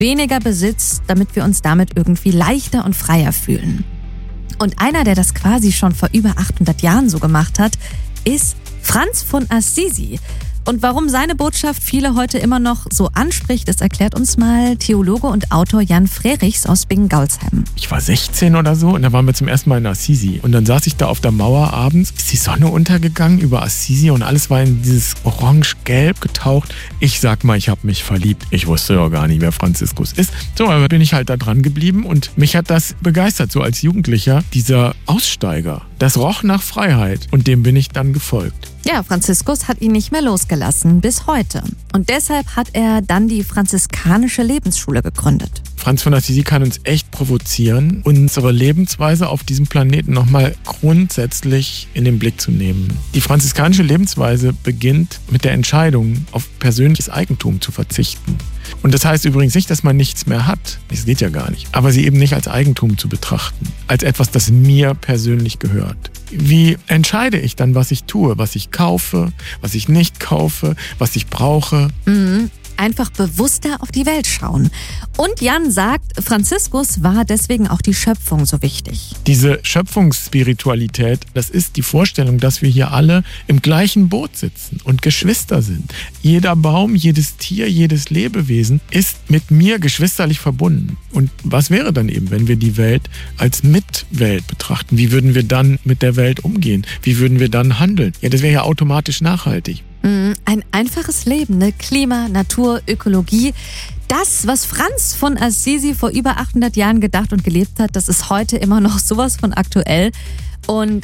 weniger Besitz, damit wir uns damit irgendwie leichter und freier fühlen. Und einer, der das quasi schon vor über 800 Jahren so gemacht hat, ist Franz von Assisi. Und warum seine Botschaft viele heute immer noch so anspricht, das erklärt uns mal Theologe und Autor Jan Frerichs aus Bingen-Gaulsheim. Ich war 16 oder so und da waren wir zum ersten Mal in Assisi. Und dann saß ich da auf der Mauer abends, ist die Sonne untergegangen über Assisi und alles war in dieses orange-gelb getaucht. Ich sag mal, ich habe mich verliebt. Ich wusste ja gar nicht, wer Franziskus ist. So, aber bin ich halt da dran geblieben und mich hat das begeistert, so als Jugendlicher, dieser Aussteiger. Das roch nach Freiheit und dem bin ich dann gefolgt. Ja, Franziskus hat ihn nicht mehr losgelassen, bis heute. Und deshalb hat er dann die franziskanische Lebensschule gegründet. Franz von Assisi kann uns echt provozieren, unsere Lebensweise auf diesem Planeten nochmal grundsätzlich in den Blick zu nehmen. Die franziskanische Lebensweise beginnt mit der Entscheidung, auf persönliches Eigentum zu verzichten. Und das heißt übrigens nicht, dass man nichts mehr hat. Das geht ja gar nicht. Aber sie eben nicht als Eigentum zu betrachten. Als etwas, das mir persönlich gehört. Wie entscheide ich dann, was ich tue? Was ich kaufe, was ich nicht kaufe, was ich brauche? Einfach bewusster auf die Welt schauen. Und Jan sagt, Franziskus war deswegen auch die Schöpfung so wichtig. Diese Schöpfungsspiritualität, das ist die Vorstellung, dass wir hier alle im gleichen Boot sitzen und Geschwister sind. Jeder Baum, jedes Tier, jedes Lebewesen ist mit mir geschwisterlich verbunden. Und was wäre dann eben, wenn wir die Welt als Mitwelt betrachten? Wie würden wir dann mit der Welt umgehen? Wie würden wir dann handeln? Ja, das wäre ja automatisch nachhaltig. Ein einfaches Leben, ne? Klima, Natur, Ökologie. Das, was Franz von Assisi vor über 800 Jahren gedacht und gelebt hat, das ist heute immer noch sowas von aktuell. Und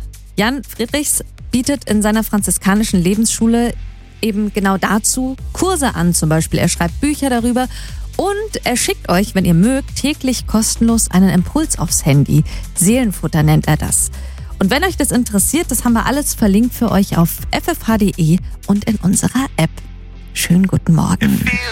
Jan Frerichs bietet in seiner franziskanischen Lebensschule eben genau dazu Kurse an zum Beispiel. Er schreibt Bücher darüber und er schickt euch, wenn ihr mögt, täglich kostenlos einen Impuls aufs Handy. Seelenfutter nennt er das. Und wenn euch das interessiert, das haben wir alles verlinkt für euch auf ffh.de und in unserer App. Schönen guten Morgen.